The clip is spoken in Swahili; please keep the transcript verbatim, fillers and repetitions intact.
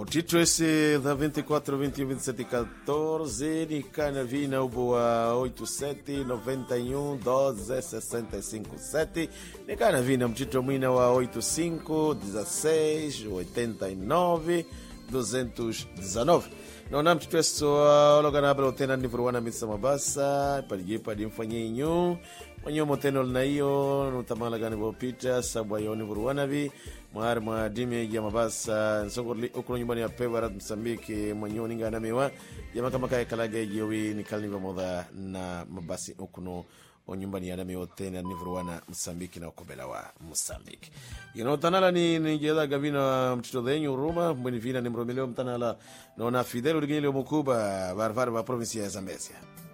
O título esse da vinte e quatro, vinte e um, vinte e sete e quatorze de Canavina, o boa oitenta e sete, noventa e um, doze, sessenta e cinco, sete. De Canavina, o título mina wa oitenta e cinco, dezesseis, oitenta e nove, duzentos e dezenove. Não nam título esse o loganabra o tena ni fruana misa mabasa, padi padi mfanyenyo. Wanyo moteno na hiyo nutamala gani bopita sabwayo ni fruana vi. Mwari mwa dime ya mabasa nsongorli ukuno nyumbani ya Pevarat Msambiki mwanyo ninga na mewa yama kama kaya kalage jiwi ni kalniva modha na mabasi ukuno o nyumbani ya nami otena nivruana Msambiki na ukobela wa Msambiki. Yino tanala ni nijeza gavina mtito dhenyu Ruma mbweni vina ni mromileo mtanala na ona Fidel urigini leo mukuba barvar wa provinsi ya Zambezia.